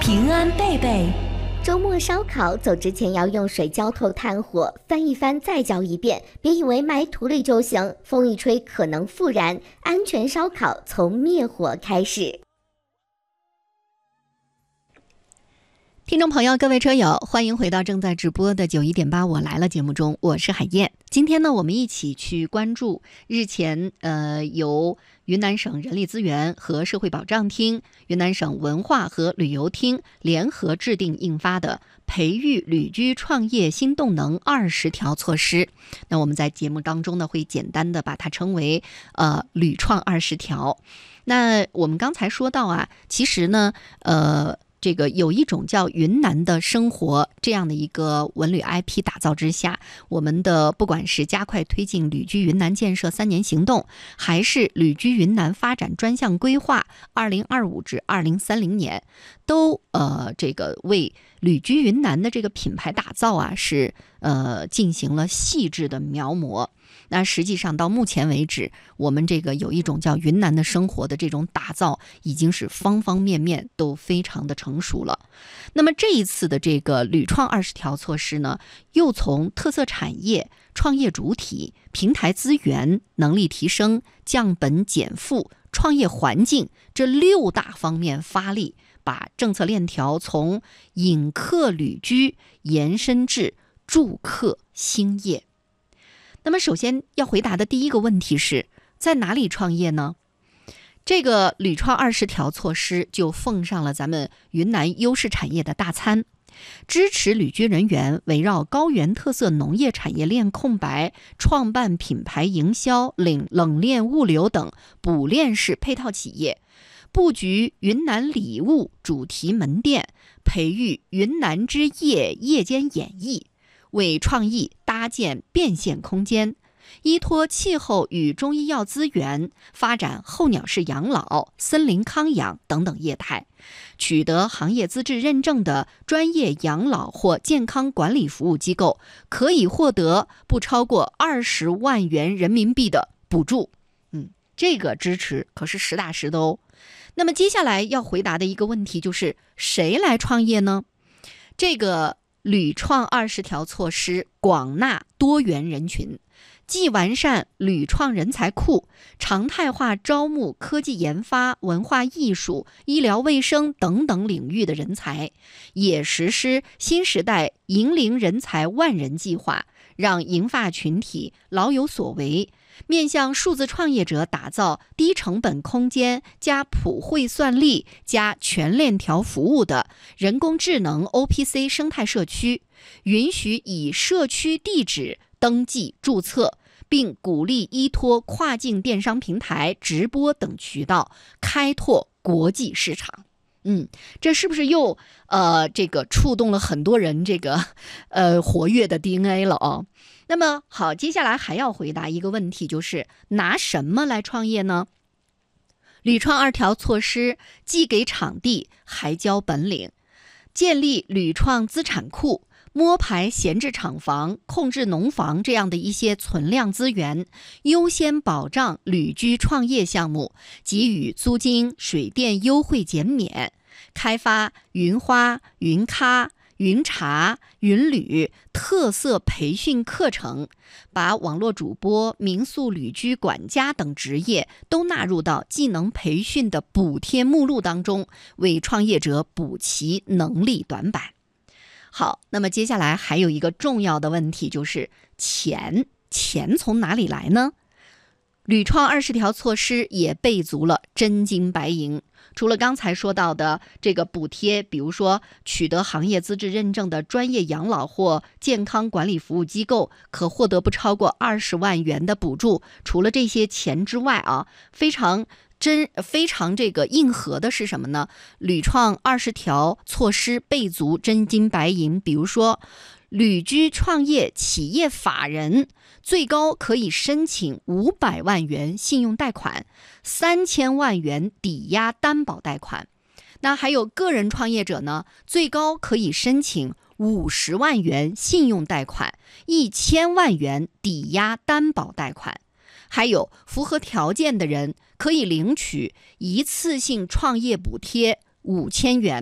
平安贝贝。 周末烧烤走之前要用水浇透炭火，翻一翻再浇一遍，别以为埋土里就行，风一吹可能复燃。安全烧烤从灭火开始。 听众朋友，各位车友，欢迎回到正在直播的91.8我来了节目中，我是海燕。今天呢，我们一起去关注日前由云南省人力资源和社会保障厅、云南省文化和旅游厅联合制定印发的培育旅居创业新动能20条措施。那我们在节目当中呢，会简单的把它称为旅创20条。那我们刚才说到啊，其实呢这个有一种叫云南的生活这样的一个文旅 IP 打造之下，我们的不管是加快推进旅居云南建设3年行动，还是旅居云南发展专项规划2025至2030年，都这个为旅居云南的这个品牌打造啊是进行了细致的描摹。那实际上到目前为止，我们这个有一种叫云南的生活的这种打造，已经是方方面面都非常的成熟了。那么这一次的这个旅创20条措施呢，又从特色产业、创业主体、平台资源、能力提升、降本减负、创业环境这6大方面发力，把政策链条从引客旅居延伸至助客兴业。那么首先要回答的第一个问题是，在哪里创业呢？这个旅创20条措施就奉上了咱们云南优势产业的大餐，支持旅居人员围绕高原特色农业产业链空白，创办品牌营销、冷链物流等补链式配套企业，布局云南礼物主题门店，培育云南之夜夜间演艺，为创意搭建变现空间，依托气候与中医药资源，发展候鸟式养老、森林康养等等业态，取得行业资质认证的专业养老或健康管理服务机构，可以获得不超过20万元人民币的补助。这个支持可是实打实的哦。那么接下来要回答的一个问题就是，谁来创业呢？这个旅创20条措施广纳多元人群，既完善旅创人才库，常态化招募科技研发、文化艺术、医疗卫生等等领域的人才，也实施新时代引领人才万人计划，让银发群体老有所为，面向数字创业者打造低成本空间加普惠算力加全链条服务的人工智能 OPC 生态社区，允许以社区地址登记注册，并鼓励依托跨境电商平台、直播等渠道开拓国际市场。这是不是又这个触动了很多人这个活跃的 DNA 了哦？那么好，接下来还要回答一个问题，就是拿什么来创业呢？旅创2条措施既给场地，还教本领，建立旅创资产库，摸排闲置厂房、控制农房这样的一些存量资源，优先保障旅居创业项目，给予租金、水电优惠减免，开发云花、云咖、云茶、云旅特色培训课程，把网络主播、民宿旅居管家等职业都纳入到技能培训的补贴目录当中，为创业者补齐能力短板。好，那么接下来还有一个重要的问题，就是钱从哪里来呢？旅创20条措施也备足了真金白银，除了刚才说到的这个补贴，比如说取得行业资质认证的专业养老或健康管理服务机构可获得不超过20万元的补助，除了这些钱之外啊，非常这个硬核的是什么呢？旅创20条措施备足真金白银，比如说旅居创业企业法人最高可以申请500万元信用贷款，3000万元抵押担保贷款。那还有个人创业者呢，最高可以申请50万元信用贷款，1000万元抵押担保贷款。还有符合条件的人可以领取一次性创业补贴5000元。